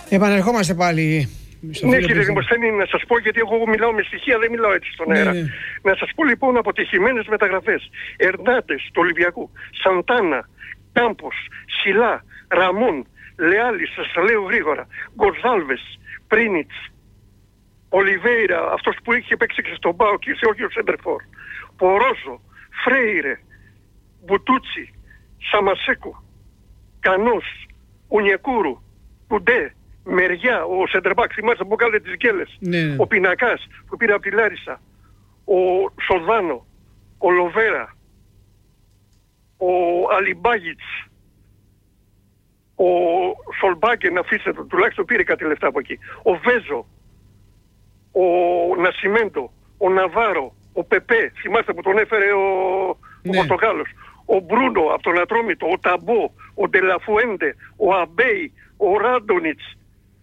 Επανερχόμαστε πάλι. Ναι, κύριε Δημοσθένη, να σας πω, γιατί εγώ μιλάω με στοιχεία, δεν μιλάω έτσι στον αέρα. Ναι. Να σας πω λοιπόν αποτυχημένες μεταγραφές. Ερνάντες του Ολυμπιακού, Σαντάνα, Κάμπος, Σιλά, Ραμόν, Λεάλη, σας τα λέω γρήγορα, Γκονζάλβες, Πρίνιτς, Ολιβέιρα, αυτός που είχε παίξει και στον ΠΑΟΚ και όχι ο Σέντερφορ, Πορόζο, Φρέιρε, Μπουτούτσι, Σαμασέκου, Κανός, Ουνιεκούρου, Κουντέ, Μεριά, ο Σεντερμπάκ, θυμάστε που κάνετε τις γκέλες, ο Πινακάς που πήρε από τη Λάρισα, ο Σολδάνο, ο Λοβέρα, ο Αλιμπάγιτς, ο Σολμπάκεν, αφήστε το, τουλάχιστον πήρε κάτι λεφτά από εκεί, ο Βέζο, ο Νασιμέντο, ο Ναβάρο, ο Πεπέ, θυμάστε που τον έφερε ο Πορτογάλος, ο Μπρούνο από τον Ατρόμητο, ο Ταμπό, ο Ντελαφουέντε, ο Αμπέι, ο Ράντονιτς,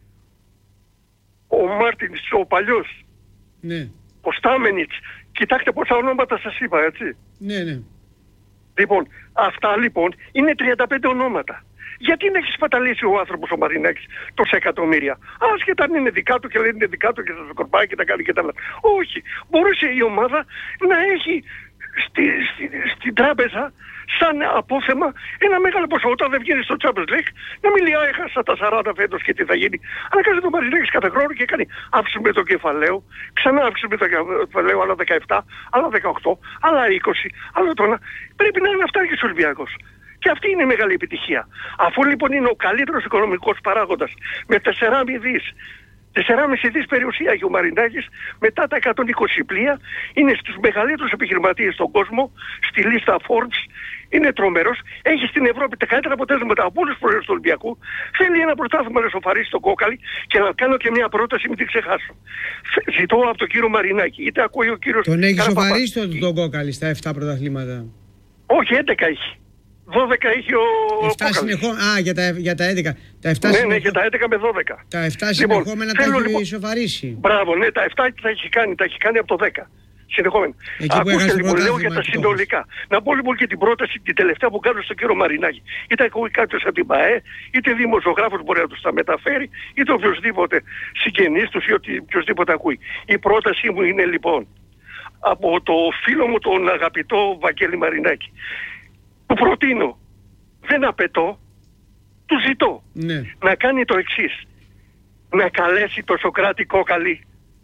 ο Μάρτινς, ο παλιός, ο Στάμενιτς. Κοιτάξτε πόσα ονόματα σας είπα, έτσι. Ναι. Λοιπόν, αυτά λοιπόν είναι 35 ονόματα. Γιατί να έχει σπαταλήσει ο άνθρωπος ο Μαρινάκης τόσα εκατομμύρια? Άσχετα αν είναι δικά του και λένε είναι δικά του και θα σκορπάει και τα κάνει και τα άλλα. Όχι. Μπορούσε η ομάδα να έχει στην τράπεζα σαν απόθεμα ένα μεγάλο ποσό. Όταν δεν βγαίνει στο Champions League να μην λέει έχασα τα 40 φέτος και τι θα γίνει. Αλλά κάνει το Μαρινάκης κατά χρόνο και κάνει αύξηση με το κεφαλαίο, ξανά αύξηση με το κεφαλαίο, άλλα 17, άλλα 18, άλλα 20, άλλο τώρα. Πρέπει να είναι αυτά και ο Ολυμπιακός. Και αυτή είναι η μεγάλη επιτυχία. Αφού λοιπόν είναι ο καλύτερος οικονομικός παράγοντας με 4,5 δις περιουσία έχει ο Μαρινάκης, μετά τα 120 πλοία, είναι στους μεγαλύτερους επιχειρηματίες στον κόσμο, στη λίστα Forbes, είναι τρομερός, έχει στην Ευρώπη τα καλύτερα αποτέλεσματα από όλους τους προϊόντες του Ολυμπιακού, θέλει ένα πρωτάθλημα να σοφαρίσει τον Κόκαλη και να κάνω και μια πρόταση, μην την ξεχάσω. Ζητώ από τον κύριο Μαρινάκη, είτε ακούει ο κύριος... Τον έχει σοφαρίσει τον Κόκαλη στα 7 πρωταθλήματα? Όχι, 11 έχει. 12 είχε ο Κόκαλης. Για τα 11. Τα 7 ναι, για τα 11 με 12. Τα 7 συνεχόμενα τα έχει σοφαρίσει. Μπράβο, ναι, τα 7 τα έχει κάνει από το 10. Συνεχόμενα. Ακούστε λοιπόν, λέω για τα συνολικά. Να πω λοιπόν και την πρόταση, την τελευταία που κάνω στον κύριο Μαρινάκη. Είτε ακούει κάποιος από την ΠΑΕ, είτε δημοσιογράφος μπορεί να τους τα μεταφέρει, είτε οποιοδήποτε συγγενής τους ή οποιοδήποτε ακούει. Η πρότασή μου είναι λοιπόν από το φίλο μου τον αγαπητό Βαγγέλη Μαρινάκη. Του προτείνω, δεν απαιτώ, του ζητώ να κάνει το εξής. Να καλέσει το Σωκράτη Κόκαλη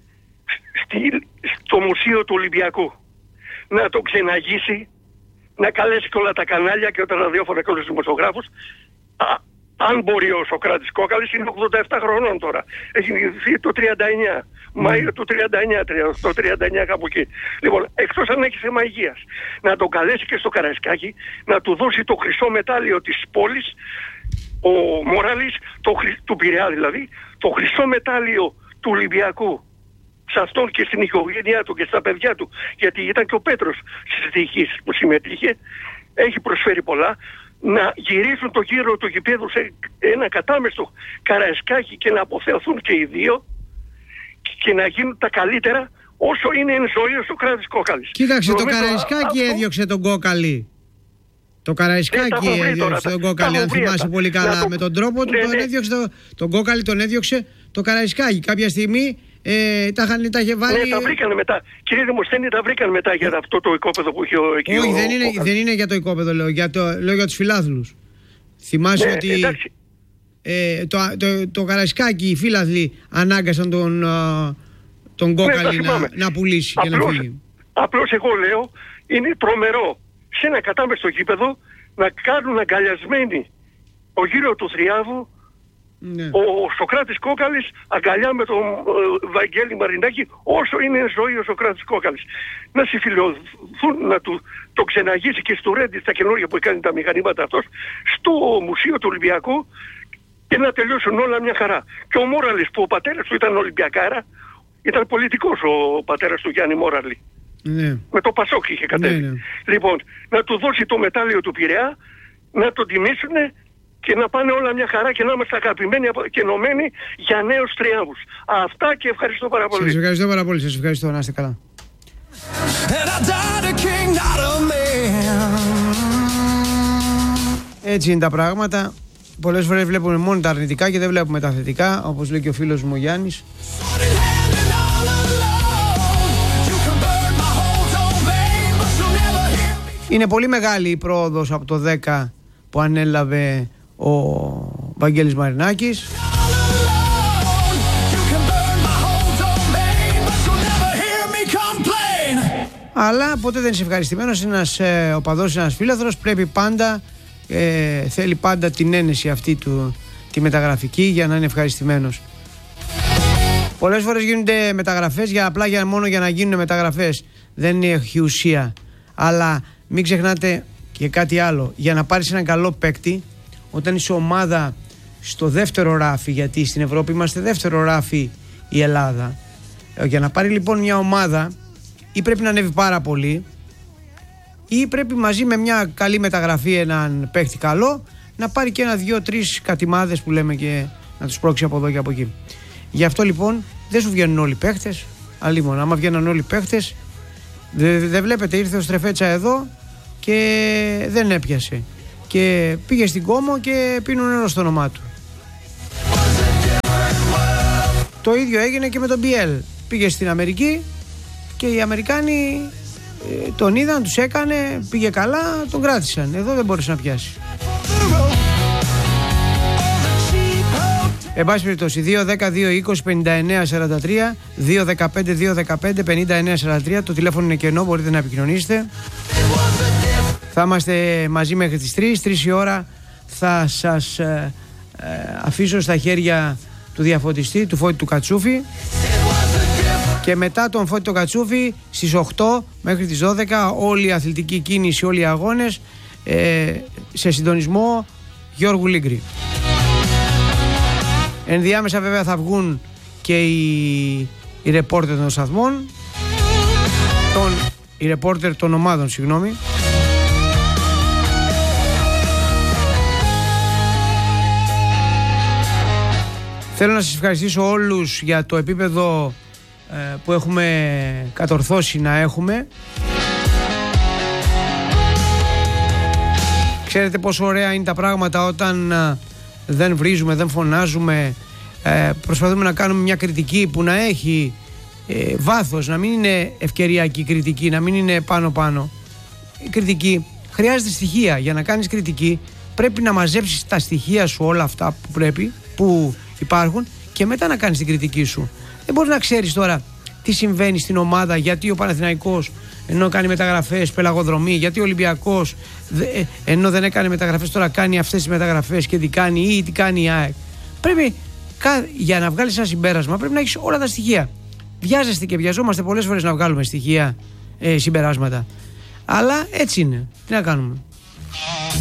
στο Μουσείο του Ολυμπιακού. Να το ξεναγήσει, να καλέσει και όλα τα κανάλια και τα ραδιόφωνα και όλους τους δημοσιογράφους. Αν μπορεί ο Σωκράτης Κόκαλης, είναι 87 χρονών τώρα. Έχει γεννηθεί το 39. Μάιο του 39, το 39 κάπου εκεί. Λοιπόν, εκτός αν έχει θέμα υγείας, να τον καλέσει και στο Καραϊσκάκι, να του δώσει το χρυσό μετάλλιο της πόλης, ο Μοράλης, του Πειραιά δηλαδή, το χρυσό μετάλλιο του Ολυμπιακού, σε αυτόν και στην οικογένειά του και στα παιδιά του, γιατί ήταν και ο Πέτρος στις διοικήσεις που συμμετείχε, έχει προσφέρει πολλά. Να γυρίσουν το γύρο του γηπέδου σε ένα κατάμεστο Καραϊσκάκι και να αποθεωθούν και οι δύο και να γίνουν τα καλύτερα όσο είναι εν ζωή ο Σωκράτης Κόκαλης. Κοίταξε, το Καραϊσκάκι έδιωξε τον Κόκαλη. Το Καραϊσκάκι έδιωξε τον Κόκαλη, αν θυμάσαι πολύ καλά. Με τον τρόπο του τον έδιωξε τον Κόκαλη, τον έδιωξε το Καραϊσκάκι. Κάποια στιγμή τα είχε βάλει... Ναι, τα βρήκανε μετά. Κύριε Δημοσθένη, τα βρήκανε μετά για αυτό το οικόπεδο που είχε εκεί. Όχι, δεν είναι για το οικόπεδο, λέω για τους φιλάθλους. Θυμάσαι ότι το Καραϊσκάκι, οι φίλαθλοι ανάγκασαν τον Κόκαλη να πουλήσει και να φύγει. Απλώς εγώ λέω, είναι τρομερό σε ένα κατάμεστο γήπεδο να κάνουν αγκαλιασμένοι ο γύρο του Θριάβου, ο Σωκράτης Κόκαλης αγκαλιά με τον Βαγγέλη Μαρινάκη όσο είναι εν ζωή ο Σωκράτης Κόκαλης. Να συμφιλειωθούν, να το ξεναγήσει και στο Ρέντι στα καινούργια που κάνει τα μηχανήματα αυτός, στο Μουσείο του Ολυμπιακού και να τελειώσουν όλα μια χαρά. Και ο Μόραλης που ο πατέρας του ήταν Ολυμπιακάρα, ήταν πολιτικός ο πατέρας του Γιάννη Μόραλη. Με το Πασόκ είχε κατέβει. Λοιπόν, να του δώσει το μετάλλιο του Πειραιά, να τον τιμήσουνε και να πάνε όλα μια χαρά και να είμαστε αγαπημένοι και ενωμένοι για νέους τριάμβους. Αυτά και ευχαριστώ πάρα πολύ. Σας ευχαριστώ πάρα πολύ. Σας ευχαριστώ. Να είστε καλά. Έτσι είναι τα πράγματα. πολλές φορές βλέπουμε μόνο τα αρνητικά και δεν βλέπουμε τα θετικά, όπως λέει και ο φίλος μου ο Γιάννης. Είναι πολύ μεγάλη η πρόοδος από το 10 που ανέλαβε ο Βαγγέλης Μαρινάκης. Αλλά ποτέ δεν είσαι ευχαριστημένος. Ένας οπαδός, ένας φίλαθρος πρέπει πάντα, θέλει πάντα την ένεση αυτή του, τη μεταγραφική, για να είναι ευχαριστημένος. Πολλές φορές γίνονται μεταγραφές μόνο για να γίνουν μεταγραφές. Δεν έχει ουσία. Αλλά μην ξεχνάτε και κάτι άλλο. Για να πάρεις έναν καλό παίκτη, όταν είσαι ομάδα στο δεύτερο ράφι, γιατί στην Ευρώπη είμαστε δεύτερο ράφι η Ελλάδα, για να πάρει λοιπόν μια ομάδα, ή πρέπει να ανέβει πάρα πολύ, ή πρέπει μαζί με μια καλή μεταγραφή, έναν παίκτη καλό, να πάρει και 1-2-3 κατημάδες που λέμε και να τους πρόξει από εδώ και από εκεί. Γι' αυτό λοιπόν δεν σου βγαίνουν όλοι οι παίκτες. Αλλήμον, άμα βγαίνουν όλοι οι παίκτες, δεν βλέπετε, ήρθε ο Στρεφέτσα εδώ και δεν έπιασε. Και πήγε στην Κόμο και πίνουν νερό στο όνομά του. Το ίδιο έγινε και με τον Μπιέλ. Πήγε στην Αμερική και οι Αμερικάνοι τον είδαν, τους έκανε, πήγε καλά, τον κράτησαν. Εδώ δεν μπόρεσε να πιάσει. Εν πάση περιπτώσει, 2-10-2-20-59-43, 2-15-2-15-59-43, το τηλέφωνο είναι κενό, μπορείτε να επικοινωνήσετε. Θα είμαστε μαζί μέχρι τις 3 η ώρα. Θα σας αφήσω στα χέρια του διαφωτιστή, του Φώτη του Κατσούφη. Και μετά τον Φώτη του Κατσούφη, στις 8 μέχρι τις 12, όλη η αθλητική κίνηση, όλοι οι αγώνες, σε συντονισμό Γιώργου Λίγκρη. Ενδιάμεσα βέβαια θα βγουν και οι ρεπόρτερ των σταθμών, οι ρεπόρτερ των ομάδων, συγγνώμη. Θέλω να σας ευχαριστήσω όλους για το επίπεδο που έχουμε κατορθώσει να έχουμε. Ξέρετε πόσο ωραία είναι τα πράγματα όταν δεν βρίζουμε, δεν φωνάζουμε, προσπαθούμε να κάνουμε μια κριτική που να έχει βάθος, να μην είναι ευκαιριακή κριτική, να μην είναι πάνω-πάνω. Η κριτική χρειάζεται στοιχεία. Για να κάνεις κριτική πρέπει να μαζέψεις τα στοιχεία σου, όλα αυτά που υπάρχουν, και μετά να κάνεις την κριτική σου. Δεν μπορείς να ξέρεις τώρα τι συμβαίνει στην ομάδα, γιατί ο Παναθηναϊκός ενώ κάνει μεταγραφές πελαγοδρομή, γιατί ο Ολυμπιακός ενώ δεν έκανε μεταγραφές τώρα κάνει αυτές τις μεταγραφές και τι κάνει, ή τι κάνει η ΑΕΚ. Πρέπει για να βγάλεις ένα συμπέρασμα πρέπει να έχεις όλα τα στοιχεία. Βιάζεστε και βιαζόμαστε πολλές φορές να βγάλουμε στοιχεία, συμπεράσματα, αλλά έτσι είναι, τι να κάνουμε.